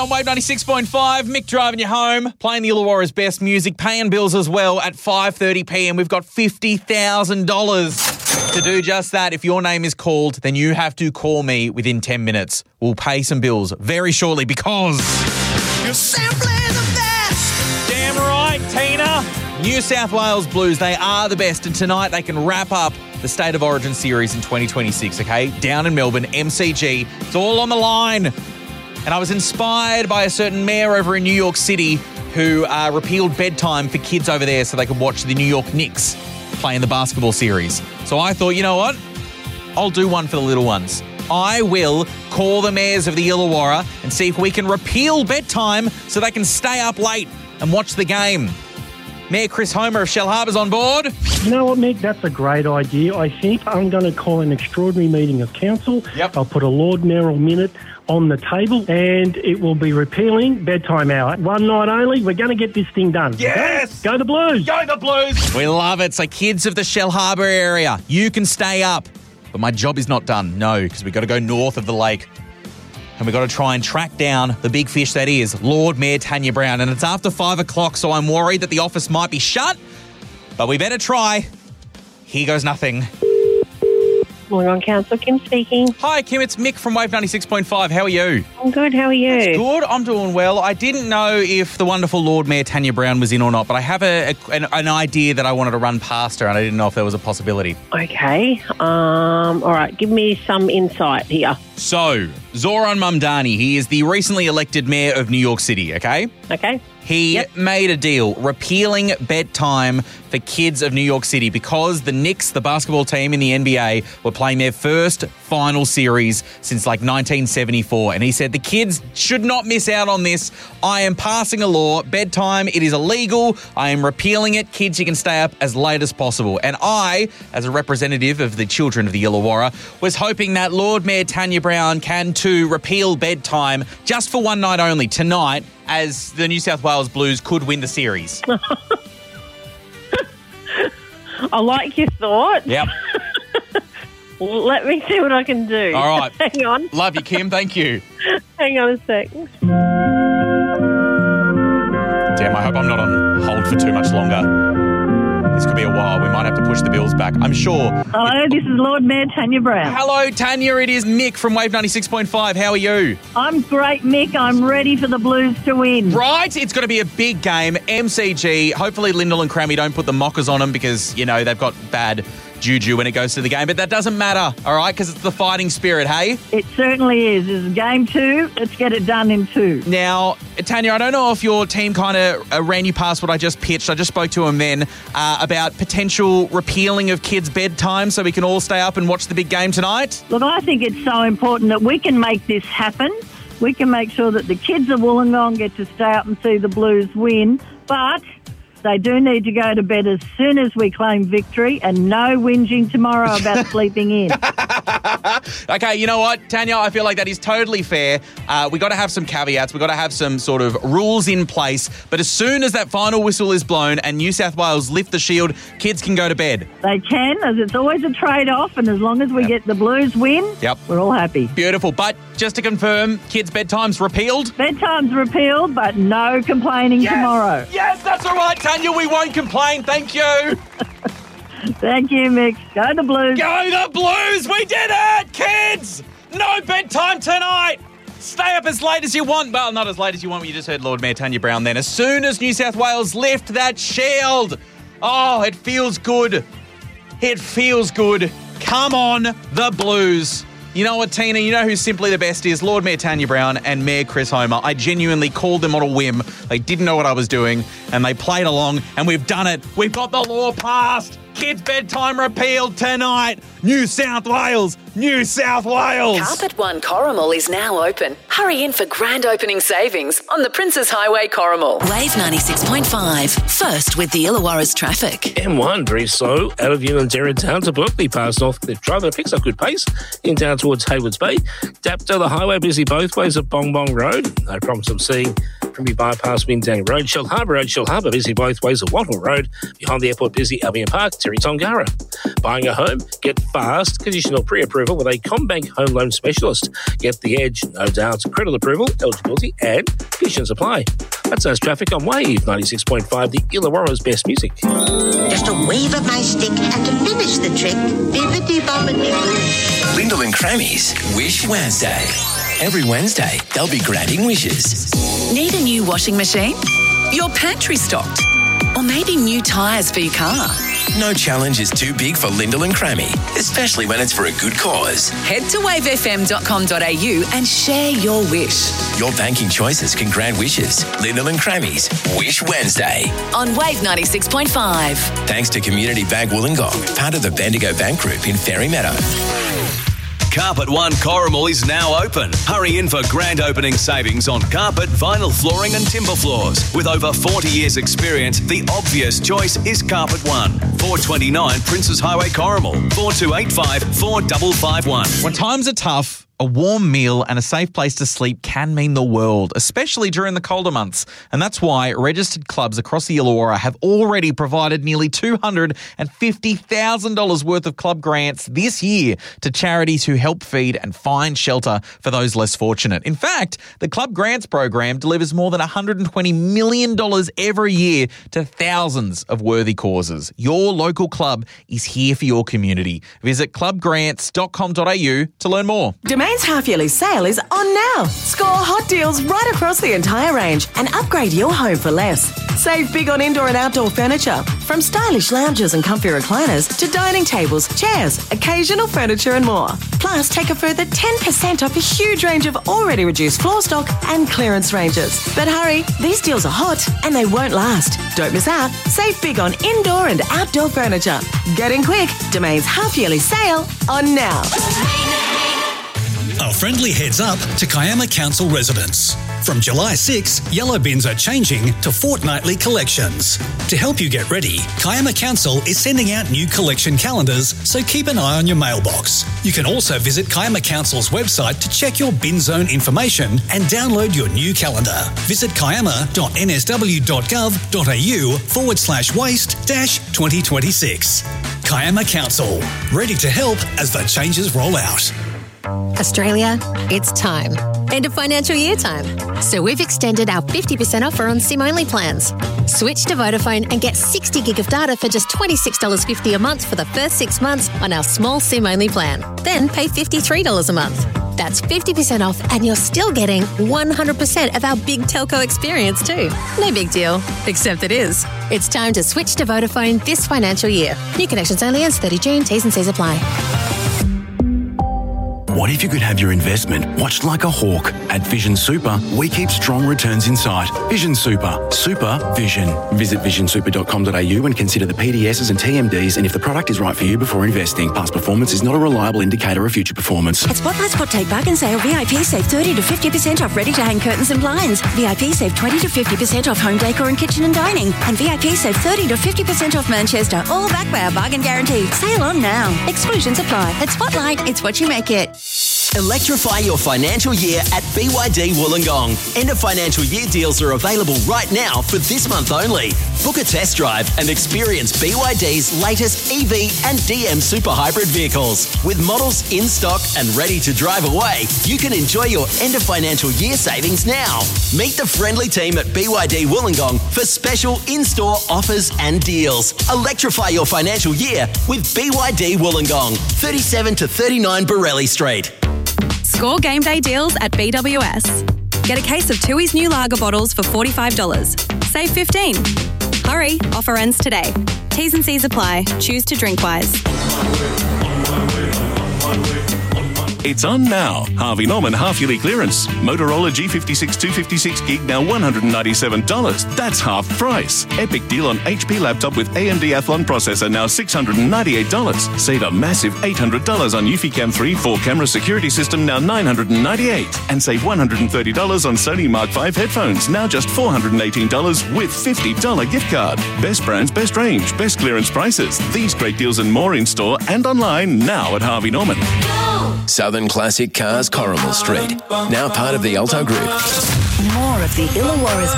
on Wave 96.5. Mick driving you home, playing the Illawarra's best music, paying bills as well at 5:30pm. We've got $50,000 to do just that. If your name is called, then you have to call me within 10 minutes. We'll pay some bills very shortly because you're simply the best. Damn right, Tina. New South Wales Blues, they are the best, and tonight they can wrap up the State of Origin series in 2026, okay? Down in Melbourne, MCG. It's all on the line. And I was inspired by a certain mayor over in New York City who repealed bedtime for kids over there so they could watch the New York Knicks play in the basketball series. So I thought, you know what? I'll do one for the little ones. I will call the mayors of the Illawarra and see if we can repeal bedtime so they can stay up late and watch the game. Mayor Chris Homer of Shellharbour's on board. You know what, Mick? That's a great idea. I think I'm going to call an extraordinary meeting of council. Yep. I'll put a Lord Mayoral minute on the table and it will be repealing bedtime hour. One night only. We're going to get this thing done. Yes! Okay? Go the Blues! Go the Blues! We love it. So kids of the Shellharbour area, you can stay up. But my job is not done. No, because we've got to go north of the lake. And we've got to try and track down the big fish that is Lord Mayor Tanya Brown. And it's after 5 o'clock, so I'm worried that the office might be shut. But we better try. Here goes nothing. Morning on Council, Kim speaking. Hi, Kim. It's Mick from Wave 96.5. How are you? I'm good, how are you? Good. I'm doing well. I didn't know if the wonderful Lord Mayor Tanya Brown was in or not, but I have an idea that I wanted to run past her, and I didn't know if there was a possibility. Okay. All right, give me some insight here. So, Zoran Mamdani, he is the recently elected mayor of New York City, okay? Okay. He made a deal repealing bedtime for kids of New York City because the Knicks, the basketball team in the NBA, were playing their first final series since like 1974. And he said the kids should not miss out on this. I am passing a law. Bedtime, it is illegal. I am repealing it. Kids, you can stay up as late as possible. And I, as a representative of the children of the Illawarra, was hoping that Lord Mayor Tanya Brown can too repeal bedtime just for one night only tonight, as the New South Wales Blues could win the series. I like your thought. Yep. Let me see what I can do. All right. Hang on. Love you, Kim. Thank you. Hang on a sec. Damn, I hope I'm not on hold for too much longer. This could be a while. We might have to push the bills back. I'm sure. Hello, this is Lord Mayor Tanya Brown. Hello, Tanya. It is Mick from Wave 96.5. How are you? I'm great, Mick. I'm ready for the Blues to win. Right. It's going to be a big game. MCG. Hopefully Lyndall and Crammy don't put the mockers on them because, you know, they've got bad juju when it goes to the game. But that doesn't matter, all right, because it's the fighting spirit, hey? It certainly is. This is game 2. Let's get it done in 2. Now, Tanya, I don't know if your team kind of ran you past what I just pitched. I just spoke to them then about potential repealing of kids' bedtime so we can all stay up and watch the big game tonight. Look, I think it's so important that we can make this happen. We can make sure that the kids of Wollongong get to stay up and see the Blues win, but they do need to go to bed as soon as we claim victory, and no whinging tomorrow about sleeping in. Okay, you know what, Tanya, I feel like that is totally fair. We got to have some caveats. We got to have some sort of rules in place. But as soon as that final whistle is blown and New South Wales lift the shield, kids can go to bed. They can, as it's always a trade-off, and as long as we get the Blues win, we're all happy. Beautiful. But just to confirm, kids' bedtime's repealed? Bedtime's repealed, but no complaining tomorrow. Yes, that's all right, Tanya. We won't complain. Thank you. Thank you, Mick. Go the Blues. Go the Blues. We did it, kids. No bedtime tonight. Stay up as late as you want. Well, not as late as you want. You just heard Lord Mayor Tanya Brown then. As soon as New South Wales lift that shield. Oh, it feels good. It feels good. Come on, the Blues. You know what, Tina? You know who simply the best is? Lord Mayor Tanya Brown and Mayor Chris Homer. I genuinely called them on a whim. They didn't know what I was doing, and they played along, and we've done it. We've got the law passed. Kids' bedtime repealed tonight. New South Wales. New South Wales. Carpet One Corrimal is now open. Hurry in for grand opening savings on the Princes Highway Corrimal. Wave 96.5. First with the Illawarra's traffic. M1 very slow out of Unanderra down to Berkeley past Northcliffe Drive. It picks up good pace in down towards Haywards Bay. Dapto the highway busy both ways at Bong Bong Road. No problems I'm seeing Primby Bypass, Windang Road, Shell Harbour, busy both ways of Wattle Road, behind the airport, busy Albion Park, Terry Tongara. Buying a home? Get fast, conditional pre-approval with a CommBank home loan specialist. Get the edge, no doubt. Credit approval, eligibility and conditions apply. That's us traffic on Wave 96.5, the Illawarra's best music. Just a wave of my stick and to finish the trick, bibbidi-bobbidi-boo. Lyndall and Crammy's Wish Wednesday. Every Wednesday, they'll be granting wishes. Need a new washing machine? Your pantry stocked? Or maybe new tyres for your car? No challenge is too big for Lyndall and Crammy, especially when it's for a good cause. Head to wavefm.com.au and share your wish. Your banking choices can grant wishes. Lyndall and Crammy's Wish Wednesday. On Wave 96.5. Thanks to Community Bank Wollongong, part of the Bendigo Bank Group in Fairy Meadow. Carpet One Corrimal is now open. Hurry in for grand opening savings on carpet, vinyl flooring and timber floors. With over 40 years experience, the obvious choice is Carpet One. 429 Princes Highway Corrimal. 4285 4551. When times are tough, a warm meal and a safe place to sleep can mean the world, especially during the colder months. And that's why registered clubs across the Illawarra have already provided nearly $250,000 worth of club grants this year to charities who help feed and find shelter for those less fortunate. In fact, the Club Grants program delivers more than $120 million every year to thousands of worthy causes. Your local club is here for your community. Visit clubgrants.com.au to learn more. Domain's half-yearly sale is on now. Score hot deals right across the entire range and upgrade your home for less. Save big on indoor and outdoor furniture, from stylish lounges and comfy recliners to dining tables, chairs, occasional furniture and more. Plus, take a further 10% off a huge range of already reduced floor stock and clearance ranges. But hurry, these deals are hot and they won't last. Don't miss out. Save big on indoor and outdoor furniture. Get in quick. Domain's half-yearly sale on now. A friendly heads up to Kiama Council residents. From July 6, yellow bins are changing to fortnightly collections. To help you get ready, Kiama Council is sending out new collection calendars, so keep an eye on your mailbox. You can also visit Kiama Council's website to check your bin zone information and download your new calendar. Visit kiama.nsw.gov.au/waste-2026. Kiama Council, ready to help as the changes roll out. Australia, it's time. End of financial year time. So we've extended our 50% offer on SIM-only plans. Switch to Vodafone and get 60 gig of data for just $26.50 a month for the first 6 months on our small SIM-only plan. Then pay $53 a month. That's 50% off and you're still getting 100% of our big telco experience too. No big deal, except it is. It's time to switch to Vodafone this financial year. New connections only ends 30 June. T's and C's apply. What if you could have your investment watched like a hawk? At Vision Super, we keep strong returns in sight. Vision Super. Super Vision. Visit visionsuper.com.au and consider the PDSs and TMDs and if the product is right for you before investing. Past performance is not a reliable indicator of future performance. At Spotlight's Hot Take Bargain Sale, VIP save 30 to 50% off ready-to-hang curtains and blinds. VIP save 20 to 50% off home decor and kitchen and dining. And VIP save 30 to 50% off Manchester, all backed by our bargain guarantee. Sale on now. Exclusions apply. At Spotlight, it's what you make it. Electrify your financial year at BYD Wollongong. End of financial year deals are available right now for this month only. Book a test drive and experience BYD's latest EV and DM super hybrid vehicles. With models in stock and ready to drive away, you can enjoy your end of financial year savings now. Meet the friendly team at BYD Wollongong for special in-store offers and deals. Electrify your financial year with BYD Wollongong, 37 to 39 Borelli Street. Score game day deals at BWS. Get a case of Tooheys new lager bottles for $45. Save $15. Hurry, offer ends today. T's and C's apply. Choose to drink wise. It's on now. Harvey Norman half-yearly clearance. Motorola G56 256 gig now $197. That's half price. Epic deal on HP laptop with AMD Athlon processor now $698. Save a massive $800 on Eufy 3 4-camera security system now $998. And save $130 on Sony Mark V headphones now just $418 with $50 gift card. Best brands, best range, best clearance prices. These great deals and more in store and online now at Harvey Norman. Southern Southern Classic Cars, Corrimal Street. Now part of the Alto Group. More of the Illawarra's